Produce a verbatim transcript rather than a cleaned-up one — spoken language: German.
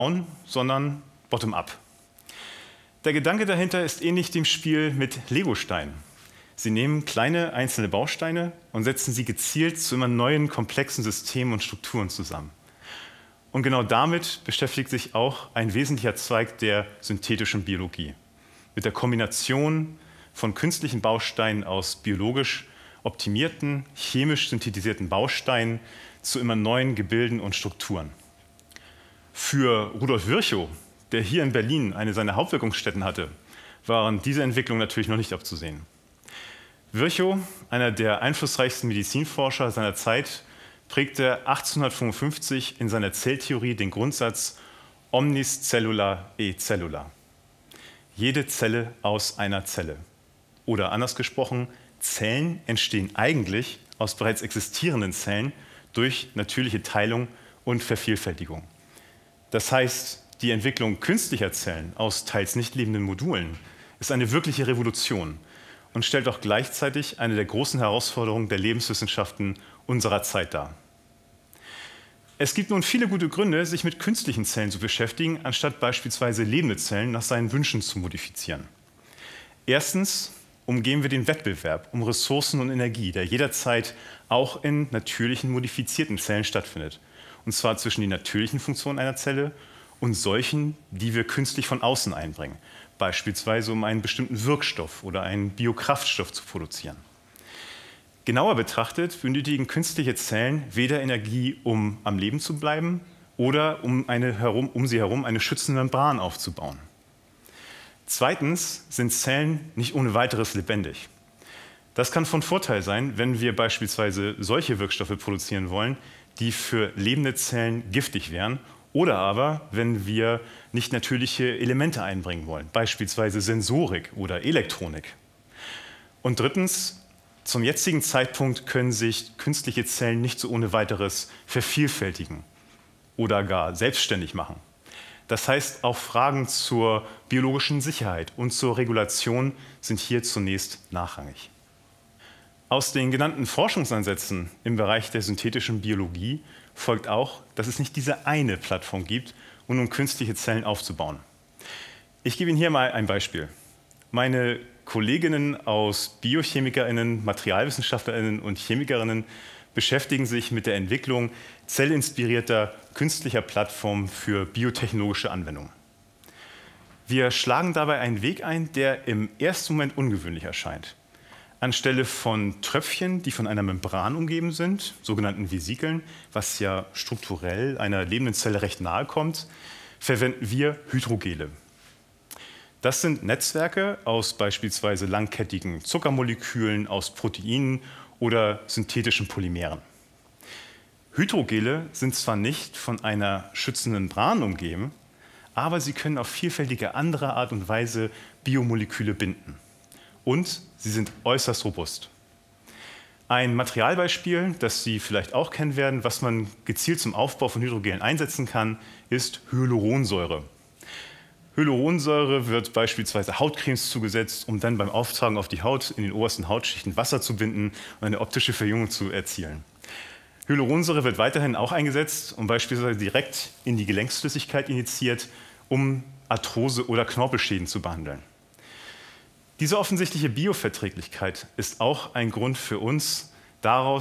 bauen, sondern bottom-up. Der Gedanke dahinter ist ähnlich dem Spiel mit Legosteinen. Sie nehmen kleine einzelne Bausteine und setzen sie gezielt zu immer neuen komplexen Systemen und Strukturen zusammen. Und genau damit beschäftigt sich auch ein wesentlicher Zweig der synthetischen Biologie. Mit der Kombination von künstlichen Bausteinen aus biologisch optimierten, chemisch synthetisierten Bausteinen zu immer neuen Gebilden und Strukturen. Für Rudolf Virchow, der hier in Berlin eine seiner Hauptwirkungsstätten hatte, waren diese Entwicklungen natürlich noch nicht abzusehen. Virchow, einer der einflussreichsten Medizinforscher seiner Zeit, prägte achtzehnhundertfünfundfünfzig in seiner Zelltheorie den Grundsatz Omnis cellula e cellula. Jede Zelle aus einer Zelle. Oder anders gesprochen, Zellen entstehen eigentlich aus bereits existierenden Zellen durch natürliche Teilung und Vervielfältigung. Das heißt, die Entwicklung künstlicher Zellen aus teils nicht lebenden Modulen ist eine wirkliche Revolution und stellt auch gleichzeitig eine der großen Herausforderungen der Lebenswissenschaften unserer Zeit dar. Es gibt nun viele gute Gründe, sich mit künstlichen Zellen zu beschäftigen, anstatt beispielsweise lebende Zellen nach seinen Wünschen zu modifizieren. Erstens umgehen wir den Wettbewerb um Ressourcen und Energie, der jederzeit auch in natürlichen, modifizierten Zellen stattfindet. Und zwar zwischen den natürlichen Funktionen einer Zelle und solchen, die wir künstlich von außen einbringen, beispielsweise um einen bestimmten Wirkstoff oder einen Biokraftstoff zu produzieren. Genauer betrachtet benötigen künstliche Zellen weder Energie, um am Leben zu bleiben, oder um, eine herum, um sie herum eine schützende Membran aufzubauen. Zweitens sind Zellen nicht ohne weiteres lebendig. Das kann von Vorteil sein, wenn wir beispielsweise solche Wirkstoffe produzieren wollen, die für lebende Zellen giftig wären, oder aber, wenn wir nicht natürliche Elemente einbringen wollen, beispielsweise Sensorik oder Elektronik. Und drittens, zum jetzigen Zeitpunkt können sich künstliche Zellen nicht so ohne weiteres vervielfältigen oder gar selbstständig machen. Das heißt, auch Fragen zur biologischen Sicherheit und zur Regulation sind hier zunächst nachrangig. Aus den genannten Forschungsansätzen im Bereich der synthetischen Biologie folgt auch, dass es nicht diese eine Plattform gibt, um künstliche Zellen aufzubauen. Ich gebe Ihnen hier mal ein Beispiel. Meine Kolleginnen aus BiochemikerInnen, MaterialwissenschaftlerInnen und ChemikerInnen beschäftigen sich mit der Entwicklung zellinspirierter künstlicher Plattformen für biotechnologische Anwendungen. Wir schlagen dabei einen Weg ein, der im ersten Moment ungewöhnlich erscheint. Anstelle von Tröpfchen, die von einer Membran umgeben sind, sogenannten Vesikeln, was ja strukturell einer lebenden Zelle recht nahe kommt, verwenden wir Hydrogele. Das sind Netzwerke aus beispielsweise langkettigen Zuckermolekülen, aus Proteinen oder synthetischen Polymeren. Hydrogele sind zwar nicht von einer schützenden Membran umgeben, aber sie können auf vielfältige andere Art und Weise Biomoleküle binden. Und sie sind äußerst robust. Ein Materialbeispiel, das Sie vielleicht auch kennen werden, was man gezielt zum Aufbau von Hydrogelen einsetzen kann, ist Hyaluronsäure. Hyaluronsäure wird beispielsweise Hautcremes zugesetzt, um dann beim Auftragen auf die Haut in den obersten Hautschichten Wasser zu binden und eine optische Verjüngung zu erzielen. Hyaluronsäure wird weiterhin auch eingesetzt und beispielsweise direkt in die Gelenksflüssigkeit injiziert, um Arthrose oder Knorpelschäden zu behandeln. Diese offensichtliche Bioverträglichkeit ist auch ein Grund für uns, daraus